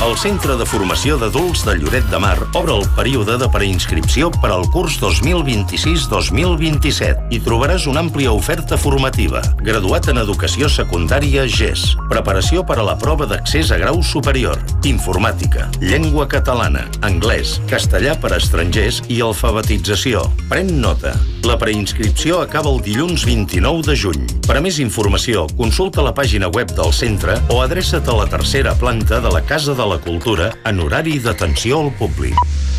El Centre de Formació d'Adults de Lloret de Mar obre el període de preinscripció per al curs 2026-2027 i trobaràs una àmplia oferta formativa. Graduat en Educació Secundària GES. Preparació per a la prova d'accés a grau superior. Informàtica, llengua catalana, anglès, castellà per a estrangers i alfabetització. Pren nota. La preinscripció acaba el dilluns 29 de juny. Per a més informació, consulta la pàgina web del centre o adreça't a la tercera planta de la Casa de la Cultura en horari d'atenció al públic.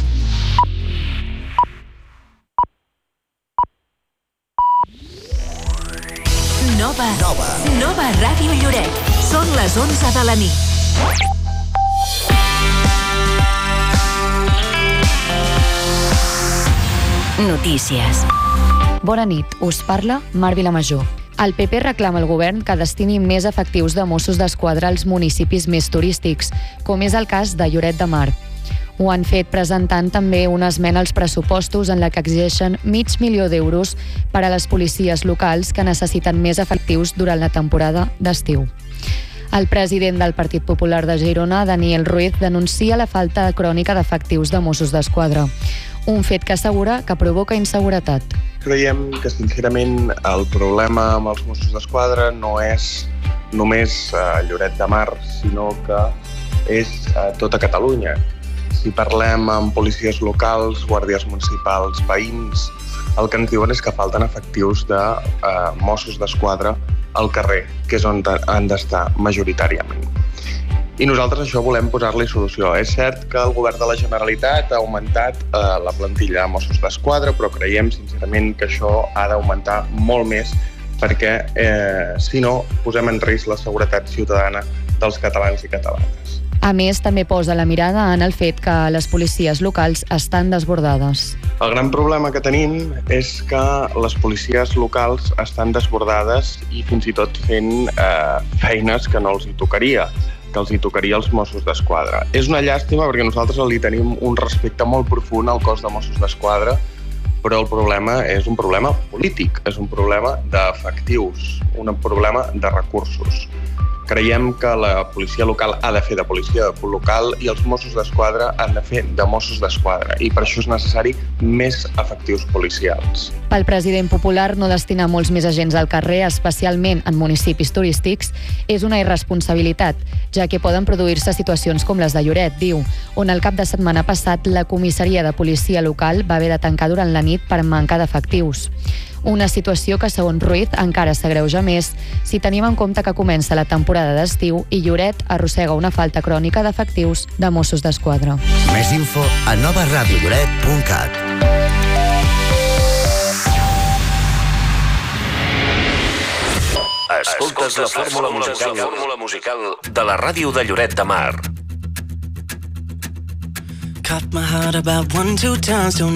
Nova Ràdio Lloret. Són les 11 de la nit. Notícies. Bona nit, us parla Mar Vilamajor. El PP reclama al govern que destini més efectius de Mossos d'Esquadra als municipis més turístics, com és el cas de Lloret de Mar. Ho han fet presentant també una esmena als pressupostos en la que exigeixen $500.000 d'euros per a les policies locals que necessiten més efectius durant la temporada d'estiu. El president del Partit Popular de Girona, Daniel Ruiz, denuncia la falta crònica d'efectius de Mossos d'Esquadra, un fet que assegura que provoca inseguretat. Creiem que, sincerament, el problema amb els Mossos d'Esquadra no és només a Lloret de Mar, sinó que és a tota Catalunya. Si parlem amb policies locals, guàrdies municipals, veïns, el que ens diuen és que falten efectius de Mossos d'Esquadra al carrer, que és on han d'estar majoritàriament. I nosaltres això volem posar-li solució. És cert que el govern de la Generalitat ha augmentat la plantilla de Mossos d'Esquadra, però creiem sincerament que això ha d'augmentar molt més perquè, si no, posem en risc la seguretat ciutadana dels catalans i catalanes. A més, també posa la mirada en el fet que les policies locals estan desbordades. El gran problema que tenim és que les policies locals estan desbordades i fins i tot fent feines que no els hi tocaria, que els hi tocaria als Mossos d'Esquadra. És una llàstima perquè nosaltres li tenim un respecte molt profund al cos de Mossos d'Esquadra, però el problema és un problema polític, és un problema d'efectius, un problema de recursos. Creiem que la policia local ha de fer de policia local i els Mossos d'Esquadra han de fer de Mossos d'Esquadra i per això és necessari més efectius policials. Pel president popular, no destinar molts més agents al carrer, especialment en municipis turístics, és una irresponsabilitat, ja que poden produir-se situacions com les de Lloret, diu, on el cap de setmana passat la comissaria de policia local va haver de tancar durant la nit per manca d'efectius. Una situació que, segons Ruiz, encara s'agreuja més si tenim en compte que comença la temporada d'estiu i Lloret arrossega una falta crònica d'efectius de Mossos d'Esquadra. Més info a novaradiolloret.cat. Escoltes la fórmula musical de la ràdio de Lloret de Mar. Cut my heart about 1-2 times.